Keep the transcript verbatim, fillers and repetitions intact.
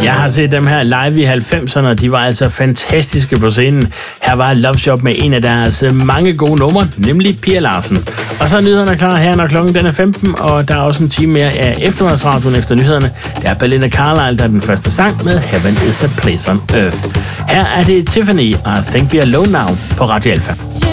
Jeg har set dem her live i halvfemserne, og de var altså fantastiske på scenen. Her var Love Shop med en af deres mange gode numre, nemlig Pia Larsen. Og så er nyhederne klar her, når klokken den er femten, og der er også en time mere af eftermiddagsradioen efter nyhederne. Der er Belinda Carlisle, der er den første sang med Heaven is a Place on Earth. Her er det Tiffany og I Think We Are Alone Now på Radio Alpha.